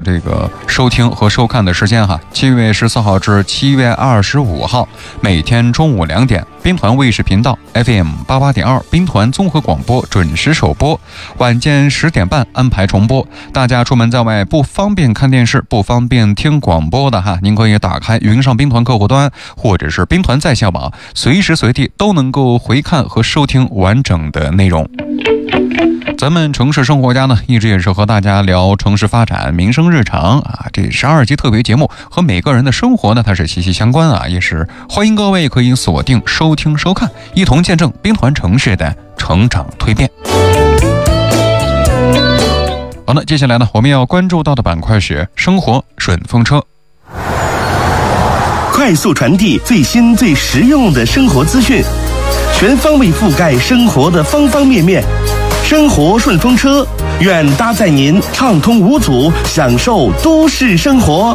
这个收听和收看的时间哈，7月14号至7月25号，每天中午2点，兵团卫视频道 FM88.2兵团综合广播准时首播，晚间10点半安排重播。大家出门在外不方便看电视、不方便听广播的哈，您可以打开云上兵团客户端，或者是兵团在线网，随时随地都能够回看和收听完整的内容。咱们城市生活家呢，一直也是和大家聊城市发展、民生日常啊。这12集特别节目和每个人的生活呢，它是息息相关啊，也是欢迎各位可以锁定收听收看，一同见证兵团城市的成长蜕变。好的，接下来呢，我们要关注到的板块是生活顺风车， 快速传递最新最实用的生活资讯，全方位覆盖生活的方方面面。生活顺风车，愿搭载您畅通无阻，享受都市生活。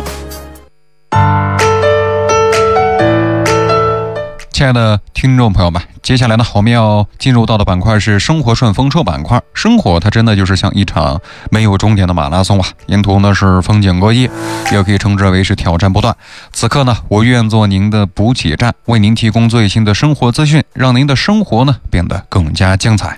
亲爱的听众朋友们，接下来呢，我们要进入到的板块是生活顺风车板块。生活它真的就是像一场没有终点的马拉松啊，沿途呢是风景各异，也可以称之为是挑战不断。此刻呢，我愿做您的补给站，为您提供最新的生活资讯，让您的生活呢变得更加精彩。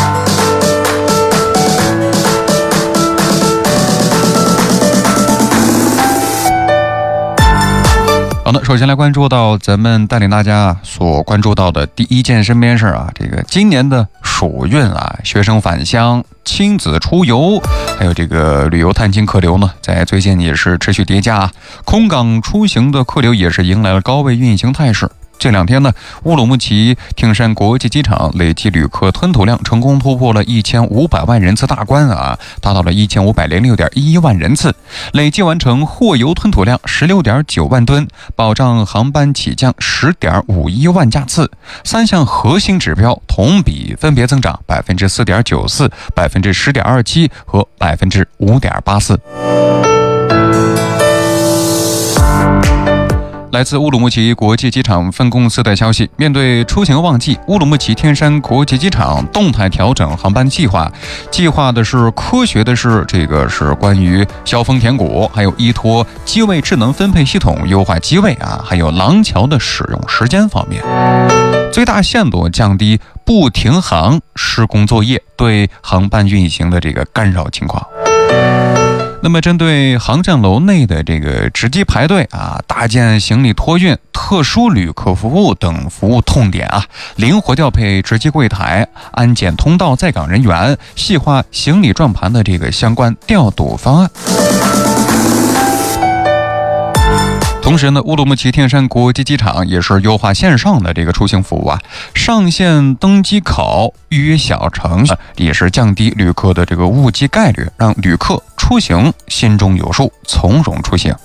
好的，首先来关注到咱们带领大家所关注到的第一件身边事啊，这个今年的暑运啊，学生返乡、亲子出游，还有这个旅游探亲客流呢，在最近也是持续叠加，空港出行的客流也是迎来了高位运行态势。这2天呢，乌鲁木齐天山国际机场累计旅客吞吐量成功突破了1500万人次大关啊，达到了1506.11万人次，累计完成货邮吞吐量16.9万吨，保障航班起降10.51万架次，3项核心指标同比分别增长4.94%、10.27%和5.84%。来自乌鲁木齐国际机场分公司的消息，面对出行旺季，乌鲁木齐天山国际机场动态调整航班计划，计划的是科学的是这个是关于削峰填谷，还有依托机位智能分配系统优化机位啊，还有廊桥的使用时间方面，最大限度降低不停航施工作业对航班运行的这个干扰情况。那么针对航站楼内的这个值机排队啊、大件行李托运、特殊旅客服务等服务痛点啊，灵活调配值机柜台、安检通道在岗人员，细化行李转盘的这个相关调度方案。同时呢，乌鲁木齐天山国际机场也是优化线上的这个出行服务啊，上线登机口预约小程序，也是降低旅客的这个误机概率，让旅客出行心中有数，从容出行。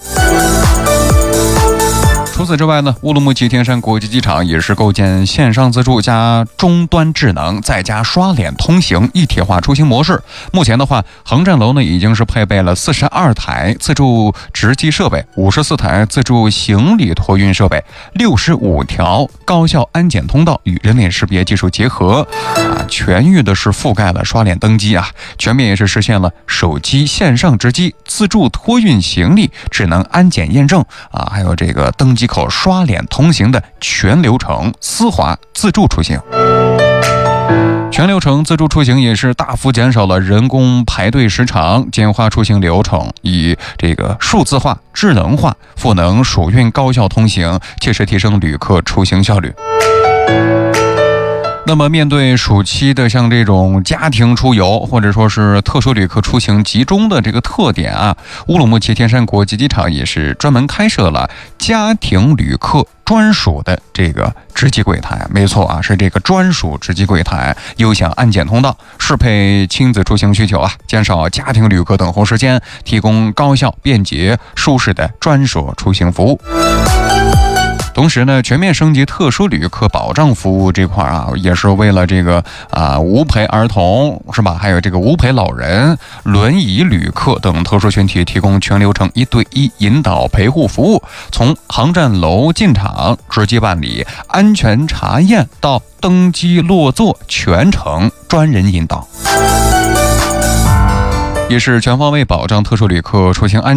除此之外呢，乌鲁木齐天山国际机场也是构建线上自助加终端智能再加刷脸通行一体化出行模式。目前的话，航站楼呢已经是配备了42台自助值机设备、54台自助行李托运设备、65条高效安检通道与人脸识别技术结合啊，全域的是覆盖了刷脸登机啊，全面也是实现了手机线上值机、自助托运行李、智能安检验证啊，还有这个登机口刷脸通行的全流程丝滑自助出行。全流程自助出行也是大幅减少了人工排队时长，简化出行流程，以这个数字化、智能化赋能暑运高效通行，切实提升旅客出行效率。那么面对暑期的像这种家庭出游或者说是特殊旅客出行集中的这个特点啊，乌鲁木齐天山国际机场也是专门开设了家庭旅客专属的这个值机柜台。没错啊，是这个专属值机柜台，优享安检通道，适配亲子出行需求啊，减少家庭旅客等候时间，提供高效、便捷、舒适的专属出行服务。同时呢，全面升级特殊旅客保障服务这块啊，也是为了这个无陪儿童是吧？还有这个无陪老人、轮椅旅客等特殊群体提供全流程1对1引导陪护服务，从航站楼进场值机办理、安全查验到登机落座，全程专人引导，也是全方位保障特殊旅客出行安全。